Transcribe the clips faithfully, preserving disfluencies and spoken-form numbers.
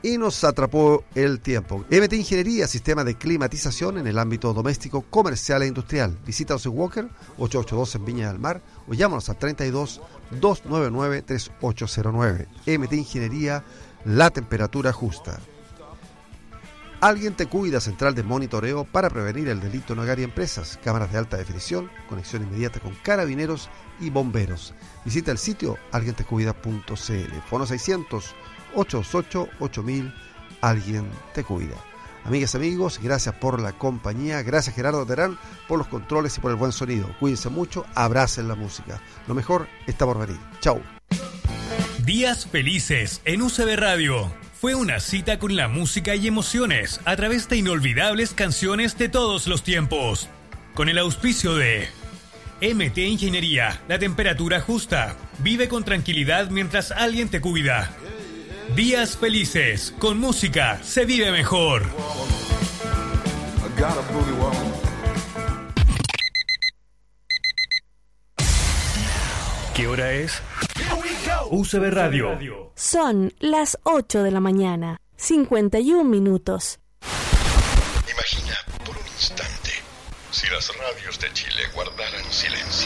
y nos atrapó el tiempo. M T Ingeniería, sistema de climatización en el ámbito doméstico, comercial e industrial. Visítanos en Walker, ochocientos ochenta y dos en Viña del Mar, o llámanos al treinta y dos, doscientos noventa y nueve, treinta y ocho cero nueve. M T Ingeniería, la temperatura justa. Alguien te cuida, central de monitoreo para prevenir el delito en hogar y empresas. Cámaras de alta definición, conexión inmediata con carabineros y bomberos. Visita el sitio alguien te cuida punto c l. Fono seiscientos, ochocientos ocho, ocho mil. Alguien te cuida. Amigas y amigos, gracias por la compañía. Gracias Gerardo Terán por los controles y por el buen sonido. Cuídense mucho, abracen la música. Lo mejor está por venir. Chau. Días felices en U C B Radio. Fue una cita con la música y emociones a través de inolvidables canciones de todos los tiempos. Con el auspicio de M T Ingeniería, la temperatura justa. Vive con tranquilidad mientras alguien te cuida. Días felices, con música se vive mejor. ¿Qué hora es? U C B Radio. Son las ocho de la mañana, cincuenta y un minutos. Imagina por un instante si las radios de Chile guardaran silencio.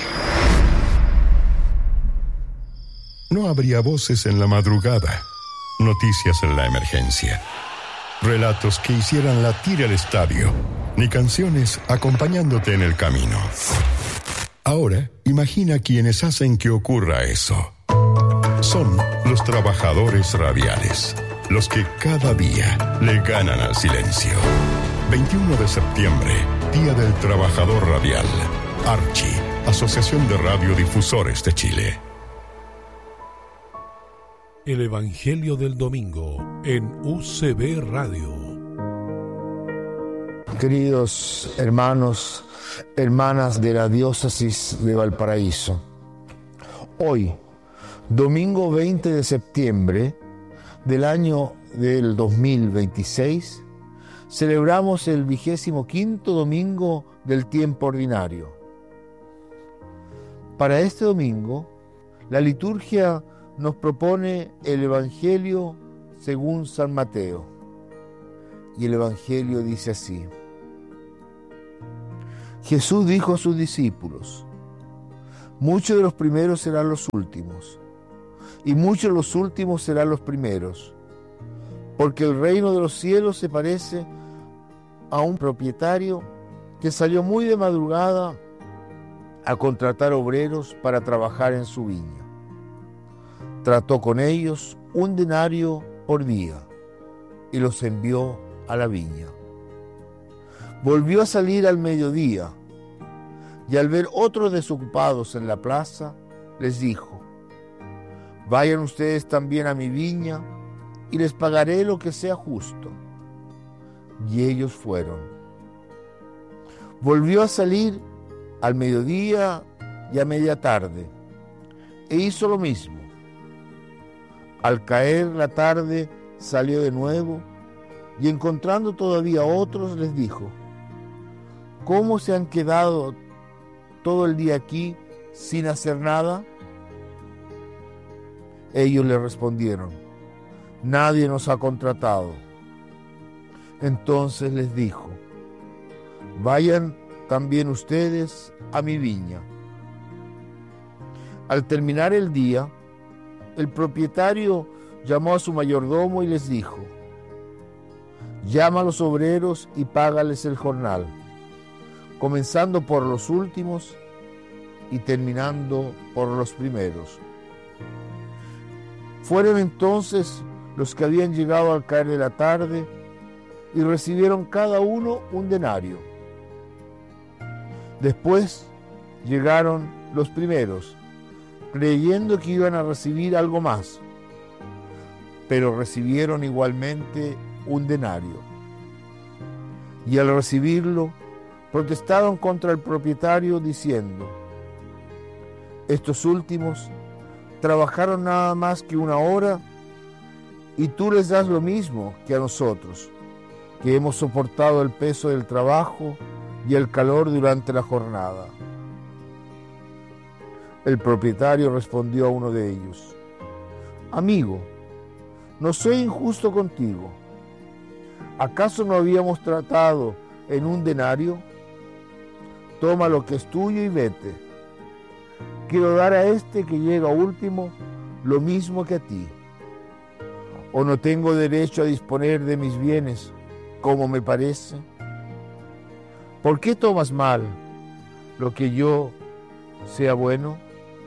No habría voces en la madrugada, noticias en la emergencia, relatos que hicieran latir el estadio, ni canciones acompañándote en el camino. Ahora, imagina quienes hacen que ocurra eso. Son los trabajadores radiales, los que cada día le ganan al silencio. veintiuno de septiembre, Día del Trabajador Radial. Archi, Asociación de Radiodifusores de Chile. El Evangelio del Domingo en U C B Radio. Queridos hermanos, hermanas de la diócesis de Valparaíso, hoy, domingo veinte de septiembre del año del dos mil veintiséis, celebramos el vigésimo quinto domingo del tiempo ordinario. Para este domingo, la liturgia nos propone el Evangelio según San Mateo. Y el Evangelio dice así: Jesús dijo a sus discípulos: muchos de los primeros serán los últimos, y muchos de los últimos serán los primeros, porque el reino de los cielos se parece a un propietario que salió muy de madrugada a contratar obreros para trabajar en su viña. Trató con ellos un denario por día y los envió a la viña. Volvió a salir al mediodía y al ver otros desocupados en la plaza, les dijo: vayan ustedes también a mi viña y les pagaré lo que sea justo. Y ellos fueron. Volvió a salir al mediodía y a media tarde e hizo lo mismo. Al caer la tarde salió de nuevo y encontrando todavía otros les dijo: ¿cómo se han quedado todo el día aquí sin hacer nada? Ellos le respondieron: nadie nos ha contratado. Entonces les dijo: vayan también ustedes a mi viña. Al terminar el día, el propietario llamó a su mayordomo y les dijo: llama a los obreros y págales el jornal, comenzando por los últimos y terminando por los primeros. Fueron entonces los que habían llegado al caer de la tarde y recibieron cada uno un denario. Después llegaron los primeros, creyendo que iban a recibir algo más, pero recibieron igualmente un denario. Y al recibirlo, protestaron contra el propietario diciendo: estos últimos trabajaron nada más que una hora y tú les das lo mismo que a nosotros, que hemos soportado el peso del trabajo y el calor durante la jornada. El propietario respondió a uno de ellos: amigo, no soy injusto contigo. ¿Acaso no habíamos tratado en un denario? Toma lo que es tuyo y vete. Quiero dar a este que llega último lo mismo que a ti. ¿O no tengo derecho a disponer de mis bienes como me parece? ¿Por qué tomas mal lo que yo sea bueno?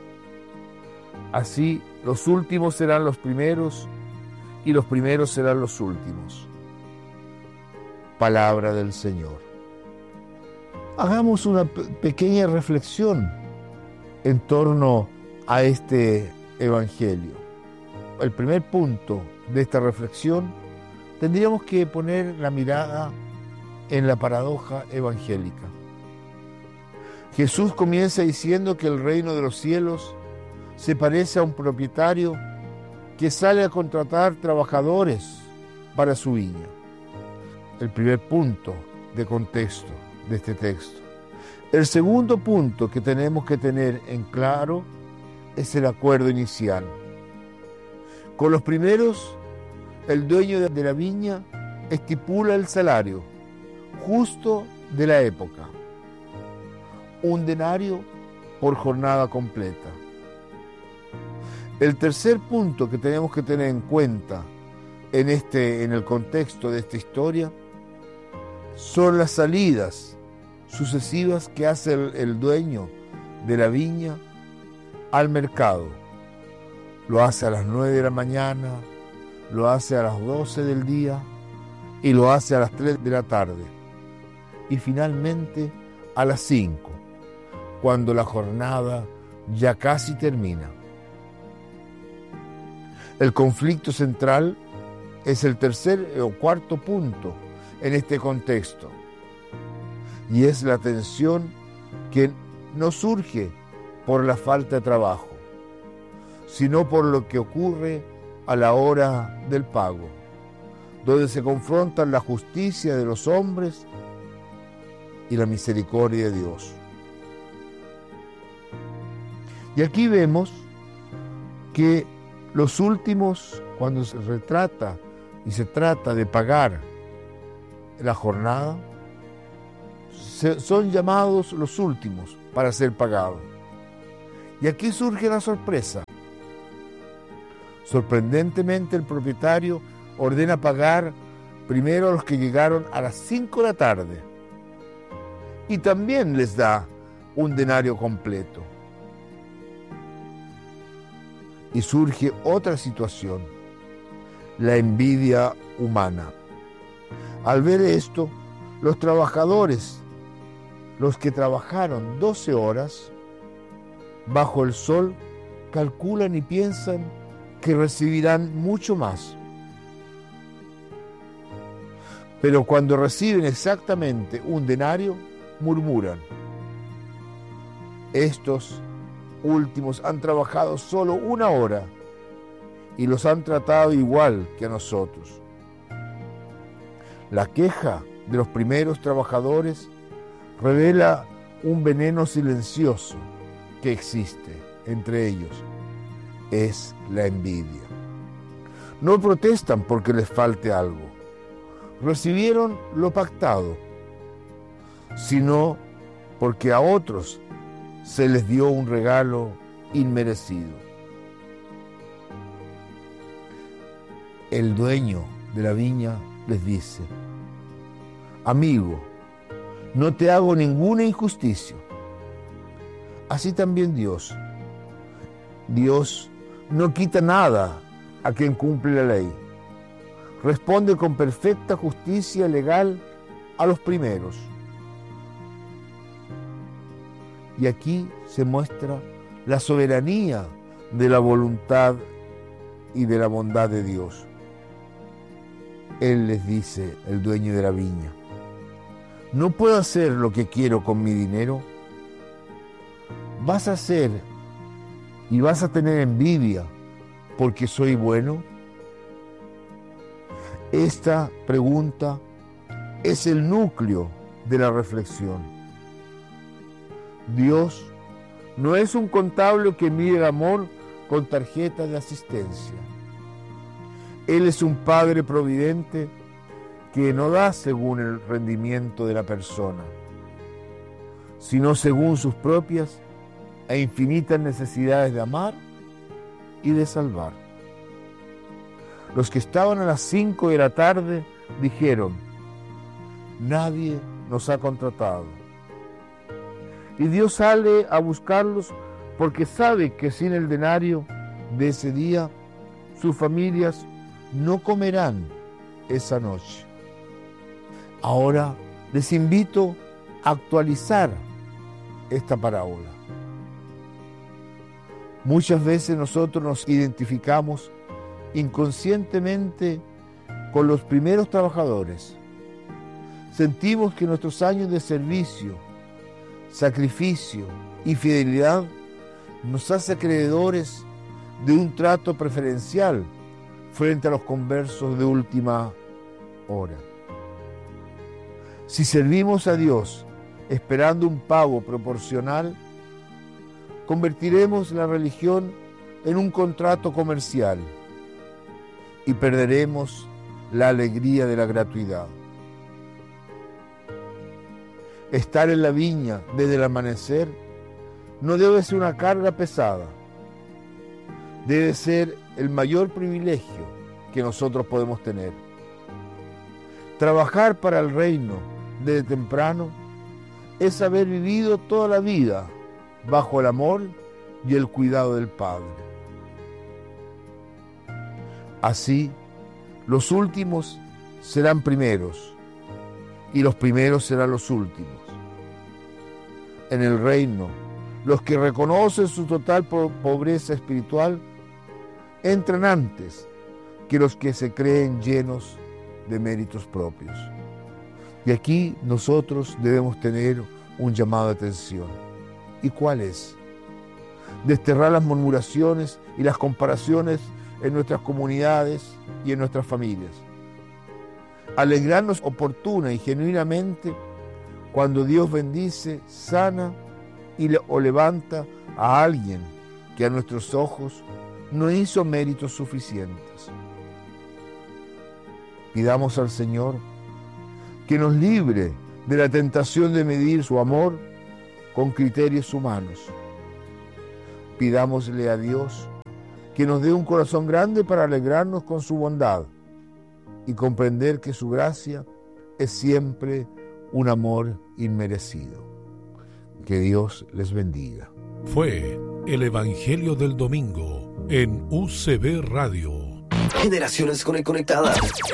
Así los últimos serán los primeros y los primeros serán los últimos. Palabra del Señor. Hagamos una pe- pequeña reflexión en torno a este evangelio. El primer punto de esta reflexión, tendríamos que poner la mirada en la paradoja evangélica. Jesús comienza diciendo que el reino de los cielos se parece a un propietario que sale a contratar trabajadores para su viña. El primer punto de contexto de este texto. El segundo punto que tenemos que tener en claro es el acuerdo inicial. Con los primeros, el dueño de la viña estipula el salario justo de la época, un denario por jornada completa. El tercer punto que tenemos que tener en cuenta en, este, en el contexto de esta historia son las salidas sucesivas que hace el, el dueño de la viña al mercado. Lo hace a las nueve de la mañana, lo hace a las doce del día y lo hace a las tres de la tarde. Y finalmente a las cinco, cuando la jornada ya casi termina. El conflicto central es el tercer o cuarto punto en este contexto, y es la tensión que no surge por la falta de trabajo, sino por lo que ocurre a la hora del pago, donde se confrontan la justicia de los hombres y la misericordia de Dios. Y aquí vemos que los últimos, cuando se retrata y se trata de pagar la jornada, se, son llamados los últimos para ser pagados. Y aquí surge la sorpresa. Sorprendentemente, el propietario ordena pagar primero a los que llegaron a las cinco de la tarde y también les da un denario completo. Y surge otra situación, la envidia humana. Al ver esto, los trabajadores, los que trabajaron doce horas bajo el sol, calculan y piensan que recibirán mucho más. Pero cuando reciben exactamente un denario, murmuran: estos últimos han trabajado solo una hora y los han tratado igual que a nosotros. La queja de los primeros trabajadores revela un veneno silencioso que existe entre ellos. Es la envidia. No protestan porque les falte algo. Recibieron lo pactado, sino porque a otros se les dio un regalo inmerecido. El dueño de la viña les dice: amigo, no te hago ninguna injusticia. Así también Dios. Dios no quita nada a quien cumple la ley. Responde con perfecta justicia legal a los primeros. Y aquí se muestra la soberanía de la voluntad y de la bondad de Dios. Él les dice, el dueño de la viña: ¿no puedo hacer lo que quiero con mi dinero? ¿Vas a hacer y vas a tener envidia porque soy bueno? Esta pregunta es el núcleo de la reflexión. Dios no es un contable que mide el amor con tarjeta de asistencia. Él es un Padre providente que no da según el rendimiento de la persona, sino según sus propias e infinitas necesidades de amar y de salvar. Los que estaban a las cinco de la tarde dijeron: nadie nos ha contratado. Y Dios sale a buscarlos porque sabe que sin el denario de ese día sus familias no comerán esa noche. Ahora les invito a actualizar esta parábola. Muchas veces nosotros nos identificamos inconscientemente con los primeros trabajadores. Sentimos que nuestros años de servicio, sacrificio y fidelidad nos hace acreedores de un trato preferencial frente a los conversos de última hora. Si servimos a Dios esperando un pago proporcional, convertiremos la religión en un contrato comercial y perderemos la alegría de la gratuidad. Estar en la viña desde el amanecer no debe ser una carga pesada. Debe ser el mayor privilegio que nosotros podemos tener. Trabajar para el reino desde temprano es haber vivido toda la vida bajo el amor y el cuidado del Padre. Así, los últimos serán primeros y los primeros serán los últimos. En el reino, los que reconocen su total pobreza espiritual entran antes que los que se creen llenos de méritos propios. Y aquí nosotros debemos tener un llamado de atención. ¿Y cuál es? Desterrar las murmuraciones y las comparaciones en nuestras comunidades y en nuestras familias. Alegrarnos oportuna y genuinamente cuando Dios bendice, sana y le, o levanta a alguien que a nuestros ojos no hizo méritos suficientes. Pidamos al Señor que nos libre de la tentación de medir su amor con criterios humanos. Pidámosle a Dios que nos dé un corazón grande para alegrarnos con su bondad y comprender que su gracia es siempre un amor inmerecido. Que Dios les bendiga. Fue el Evangelio del Domingo en U C B Radio. Generaciones Conectadas.